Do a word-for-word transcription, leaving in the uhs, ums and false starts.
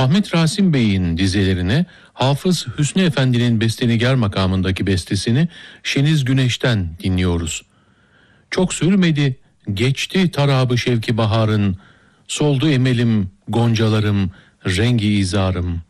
Ahmet Rasim Bey'in dizelerine Hafız Hüsnü Efendi'nin bestenigar makamındaki bestesini Şeniz Güneş'ten dinliyoruz. Çok sürmedi, geçti tarabı şevki baharın, soldu emelim, goncalarım, rengi izarım.